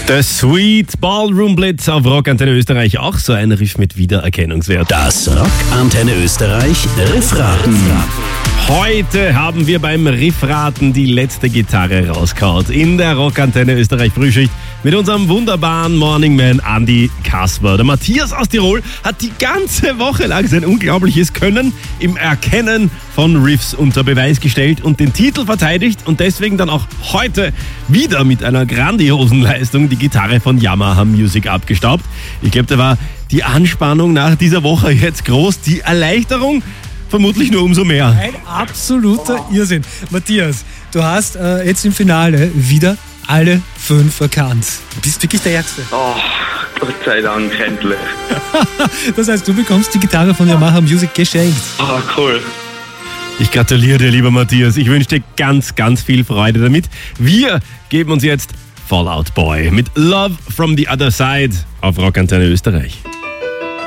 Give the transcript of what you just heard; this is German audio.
Der Sweet Ballroom Blitz auf Rockantenne Österreich, auch so ein Riff mit Wiedererkennungswert. Das Rockantenne Österreich Riffraten. Heute haben wir beim Riffraten die letzte Gitarre rausgehauen in der Rockantenne Österreich Frühschicht mit unserem wunderbaren Morningman Andi Kasper. Der Matthias aus Tirol hat die ganze Woche lang sein unglaubliches Können im Erkennen von Riffs unter Beweis gestellt und den Titel verteidigt und deswegen dann auch heute wieder mit einer grandiosen Leistung die Gitarre von Yamaha Music abgestaubt. Ich glaube, da war die Anspannung nach dieser Woche jetzt groß, die Erleichterung vermutlich nur umso mehr. Ein absoluter Irrsinn. Matthias, du hast jetzt im Finale wieder alle 5 erkannt. Du bist wirklich der Ärgste. Oh, Gott sei Dank, endlich. Das heißt, du bekommst die Gitarre von Yamaha Music geschenkt. Oh, cool. Ich gratuliere dir, lieber Matthias. Ich wünsche dir ganz, ganz viel Freude damit. Wir geben uns jetzt Fall Out Boy mit Love from the Other Side auf Rockantenne Österreich.